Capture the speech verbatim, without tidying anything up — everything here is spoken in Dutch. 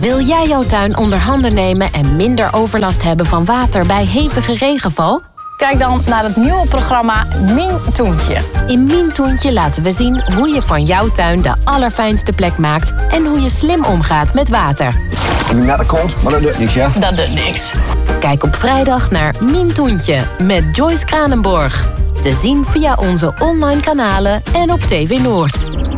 Wil jij jouw tuin onder handen nemen en minder overlast hebben van water bij hevige regenval? Kijk dan naar het nieuwe programma Mien Toentje. In Mien Toentje laten we zien hoe je van jouw tuin de allerfijnste plek maakt en hoe je slim omgaat met water. Ik ben naar de kont, maar dat doet niks, ja? Dat doet niks. Kijk op vrijdag naar Mien Toentje met Joyce Kranenborg. Te zien via onze online kanalen en op T V Noord.